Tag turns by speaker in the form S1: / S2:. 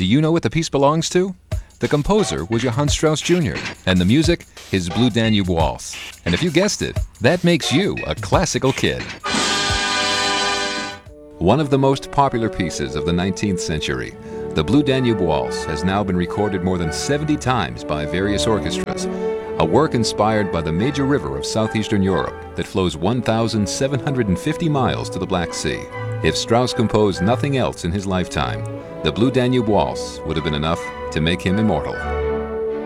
S1: Do you know what the piece belongs to? The composer was Johann Strauss Jr., and the music, his Blue Danube Waltz. And if you guessed it, that makes you a classical kid. One of the most popular pieces of the 19th century, the Blue Danube Waltz has now been recorded more than 70 times by various orchestras, a work inspired by the major river of southeastern Europe that flows 1,750 miles to the Black Sea. If Strauss composed nothing else in his lifetime, the Blue Danube Waltz would have been enough to make him immortal.